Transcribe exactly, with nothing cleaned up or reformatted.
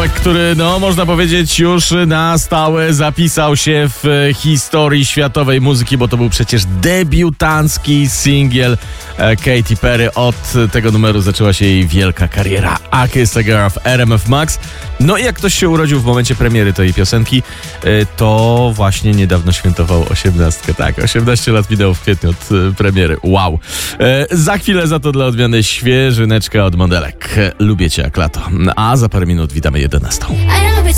Kawałek, który, no można powiedzieć, już na stałe zapisał się w historii światowej muzyki, bo to był przecież debiutancki singiel Katy Perry. Od tego numeru zaczęła się jej wielka kariera. I Kissed a Girl w R M F Max. No i jak ktoś się urodził w momencie premiery tej piosenki, to właśnie niedawno świętował osiemnastkę. Tak, osiemnaście lat minęło w kwietniu od premiery. Wow. Za chwilę za to dla odmiany świeżyneczka od Modelek. Lubię cię jak lato. A za parę minut witamy jedenastą. A ja lubię cię